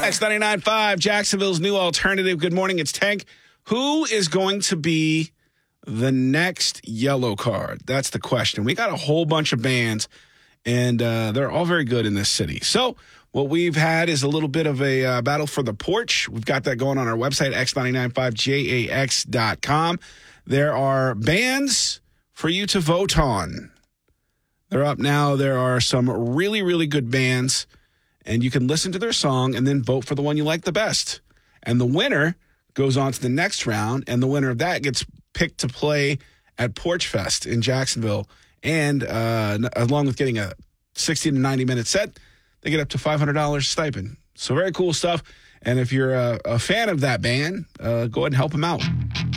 X99.5, Jacksonville's new alternative. Good morning, it's Tank. Who is going to be the next yellow card? That's the question. We got a whole bunch of bands, and they're all very good in this city. So what we've had is a little bit of a battle for the porch. We've got that going on our website, x995jax.com. There are bands for you to vote on. They're up now. There are some really, really good bands, and you can listen to their song and then vote for the one you like the best. And the winner goes on to the next round, and the winner of that gets picked to play at Porch Fest in Jacksonville. And along with getting a 60 to 90-minute set, they get up to $500 stipend. So very cool stuff. And if you're a fan of that band, go ahead and help them out.